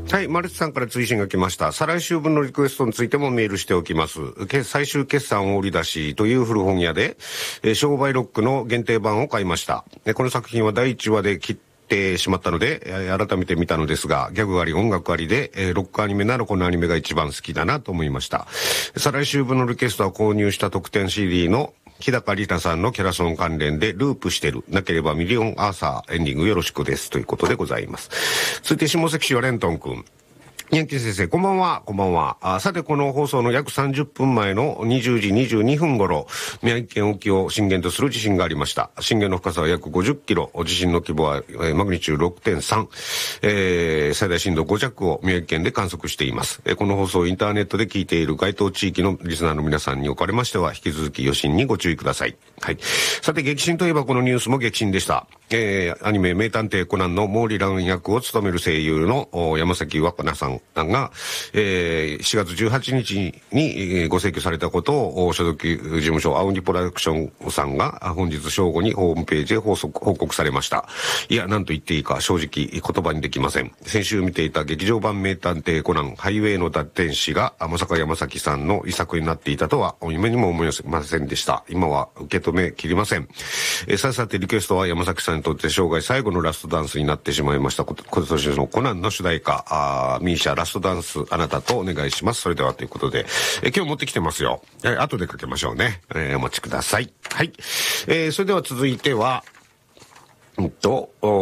はい、マルチさんから追伸が来ました。再来週分のリクエストについてもメールしておきます。最終決算を売り出しという古本屋で、商売ロックの限定版を買いました。この作品は第1話で切ってしまったので、改めて見たのですが、ギャグあり音楽ありで、ロックアニメならこのアニメが一番好きだなと思いました。再来週分のリクエストは購入した特典 CD の日高里奈さんのキャラソン関連でループしてる。なければミリオンアーサーエンディングよろしくです。ということでございます。続いて下関市はレントン君。ヤンキー先生、こんばんは、こんばんは。さて、この放送の約30分前の20時22分頃、宮城県沖を震源とする地震がありました。震源の深さは約50キロ、地震の規模は、マグニチュード 6.3、最大震度5弱を宮城県で観測しています。この放送をインターネットで聞いている該当地域のリスナーの皆さんにおかれましては、引き続き余震にご注意ください。はい。さて、激震といえばこのニュースも激震でした。アニメ名探偵コナンの毛利蘭役を務める声優の山崎若菜さんが、4月18日にご請求されたことを所属事務所アウンディプロダクションさんが本日正午にホームページで報告されました。いや、何と言っていいか正直言葉にできません。先週見ていた劇場版名探偵コナンハイウェイの脱天使がまさか山崎さんの遺作になっていたとは夢にも思いませんでした。今は受け止めきりません。さてリクエストは山崎さんにとって生涯最後のラストダンスになってしまいました。今年のコナンの主題歌ミーシャラストダンスあなたとお願いします。それではということで、今日持ってきてますよ。後でかけましょうね。お待ちください。はい。それでは続いては